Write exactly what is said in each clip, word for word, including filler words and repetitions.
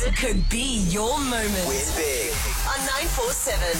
This could be your moment. Win big On nine four seven.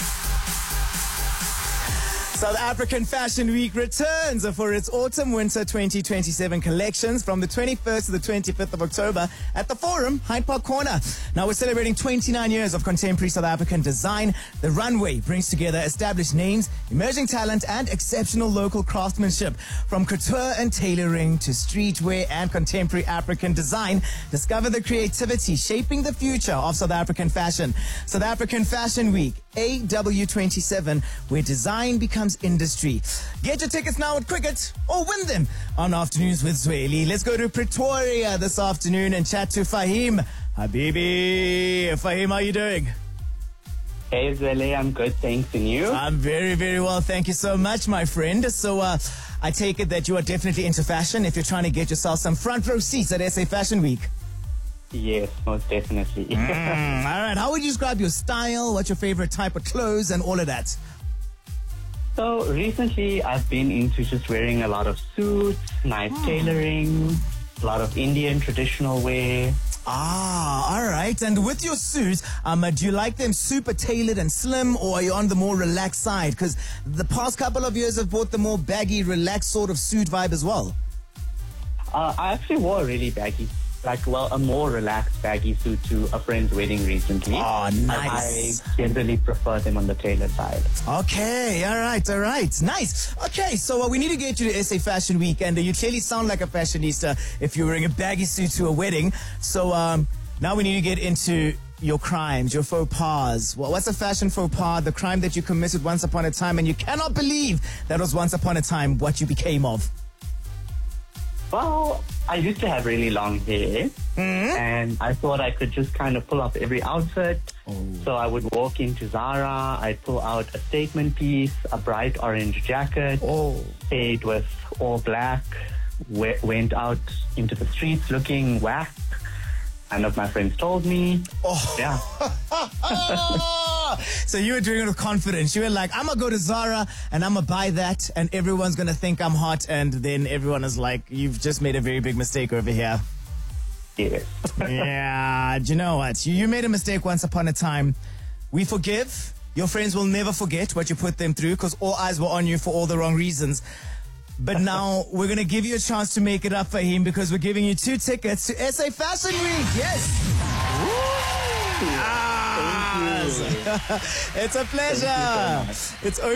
South African Fashion Week returns for its Autumn-Winter twenty twenty-seven collections from the twenty-first to the twenty-fifth of October at the Forum, Hyde Park Corner. Now we're celebrating twenty-nine years of contemporary South African design. The runway brings together established names, emerging talent, and exceptional local craftsmanship. From couture and tailoring to streetwear and contemporary African design, discover the creativity shaping the future of South African fashion. South African Fashion Week, A W twenty-seven, where design becomes industry. Get your tickets now at Cricket or win them on Afternoons with Zweli. Let's go to Pretoria this afternoon and chat to Fahim. Habibi. Fahim, how are you doing? Hey Zweli, I'm good, thanks, and you? I'm very, very well. Thank you so much, my friend. So uh, I take it that you are definitely into fashion if you're trying to get yourself some front row seats at S A Fashion Week. Yes, most definitely. mm, all right. How would you describe your style? What's your favorite type of clothes and all of that? So recently I've been into just wearing a lot of suits, nice oh. tailoring, a lot of Indian traditional wear. Ah, all right. And with your suits, um, do you like them super tailored and slim, or are you on the more relaxed side? Because the past couple of years have brought the more baggy, relaxed sort of suit vibe as well. Uh, I actually wore a really baggy, like, well, a more relaxed baggy suit to a friend's wedding recently. Oh, nice. I generally prefer them on the tailored side. Okay, all right, all right. Nice. Okay, so uh, we need to get you to S A Fashion Week, and uh, you clearly sound like a fashionista if you're wearing a baggy suit to a wedding. So um, now we need to get into your crimes, your faux pas. Well, what's a fashion faux pas? The crime that you committed once upon a time, and you cannot believe that was once upon a time what you became of. Well, I used to have really long hair, mm-hmm. and I thought I could just kind of pull off every outfit. Oh. So I would walk into Zara, I'd pull out a statement piece, a bright orange jacket, oh. paid with all black, we- went out into the streets looking whack. None of my friends told me. Oh. Yeah. So you were doing it with confidence. You were like, I'm going to go to Zara and I'm going to buy that and everyone's going to think I'm hot. And then everyone is like, you've just made a very big mistake over here. Yes. Yeah. Do you know what? You, you made a mistake once upon a time. We forgive. Your friends will never forget what you put them through because all eyes were on you for all the wrong reasons. But now we're going to give you a chance to make it up for him because we're giving you two tickets to S A Fashion Week. Yes. Ah, it's a pleasure. It's only